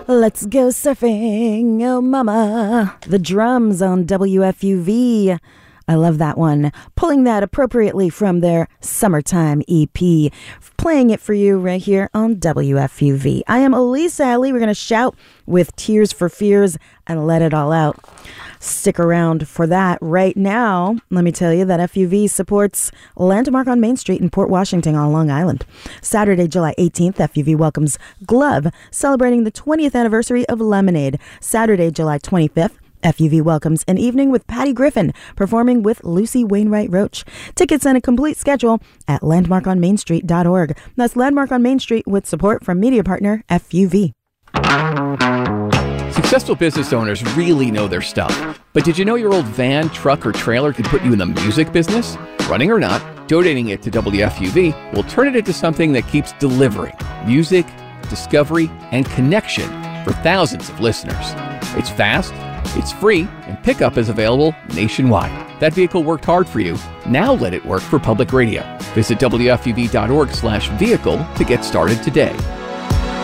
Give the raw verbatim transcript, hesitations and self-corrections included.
Let's go surfing, oh mama. The drums on W F U V. I love that one. Pulling that appropriately from their Summertime E P. Playing it for you right here on W F U V. I am Elise Alley. We're going to shout with Tears for Fears and let it all out. Stick around for that. Right now, let me tell you that F U V supports Landmark on Main Street in Port Washington on Long Island. Saturday, July eighteenth, F U V welcomes Glove, celebrating the twentieth anniversary of Lemonade. Saturday, July twenty-fifth, F U V welcomes An Evening with Patty Griffin, performing with Lucy Wainwright Roach. Tickets and a complete schedule at landmark on main street dot org. That's Landmark on Main Street with support from media partner F U V. Successful business owners really know their stuff. But did you know your old van, truck, or trailer could put you in the music business? Running or not, donating it to W F U V will turn it into something that keeps delivering music, discovery, and connection for thousands of listeners. It's fast, it's free, and pickup is available nationwide. That vehicle worked hard for you. Now let it work for public radio. Visit W F U V dot org slash vehicle to get started today.